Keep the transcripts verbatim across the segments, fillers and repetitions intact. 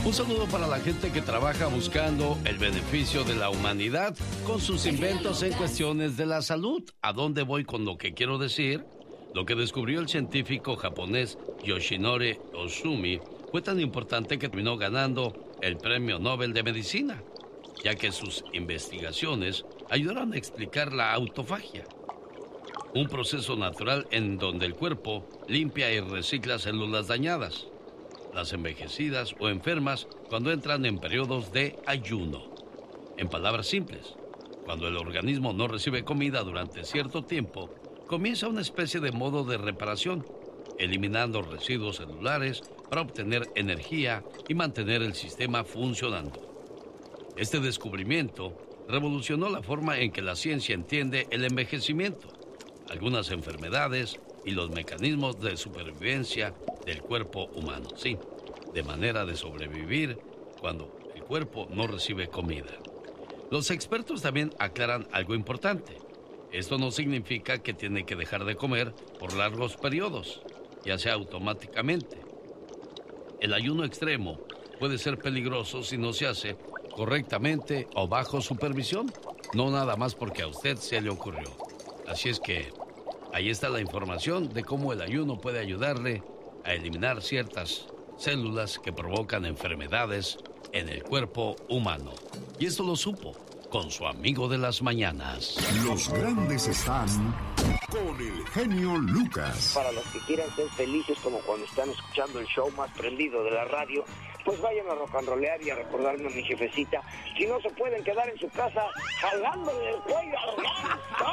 Un saludo para la gente que trabaja buscando el beneficio de la humanidad con sus inventos en cuestiones de la salud. ¿A dónde voy con lo que quiero decir? Lo que descubrió el científico japonés Yoshinori Ohsumi fue tan importante que terminó ganando el Premio Nobel de Medicina, ya que sus investigaciones ayudaron a explicar la autofagia, un proceso natural en donde el cuerpo limpia y recicla células dañadas, las envejecidas o enfermas cuando entran en periodos de ayuno. En palabras simples, cuando el organismo no recibe comida durante cierto tiempo, comienza una especie de modo de reparación, eliminando residuos celulares para obtener energía y mantener el sistema funcionando. Este descubrimiento revolucionó la forma en que la ciencia entiende el envejecimiento, algunas enfermedades y los mecanismos de supervivencia del cuerpo humano. Sí, de manera de sobrevivir cuando el cuerpo no recibe comida. Los expertos también aclaran algo importante. Esto no significa que tiene que dejar de comer por largos periodos, ya sea automáticamente. El ayuno extremo puede ser peligroso si no se hace correctamente o bajo supervisión, no nada más porque a usted se le ocurrió. Así es que ahí está la información de cómo el ayuno puede ayudarle a eliminar ciertas células que provocan enfermedades en el cuerpo humano. Y esto lo supo con su amigo de las mañanas. Los grandes están con el genio Lucas. Para los que quieran ser felices como cuando están escuchando el show más prendido de la radio, pues vayan a rock and rollear y a recordarme a mi jefecita. Si no se pueden quedar en su casa jalándole el cuello al ganso.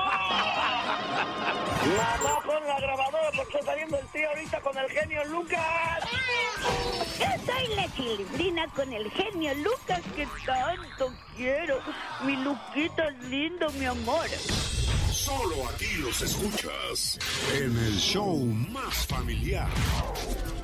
Mamá, pon la grabadora porque está saliendo el tío ahorita con el genio Lucas. Yo soy la Chilindrina con el genio Lucas que tanto quiero. Mi Luquita lindo, mi amor. Solo aquí los escuchas en el show más familiar.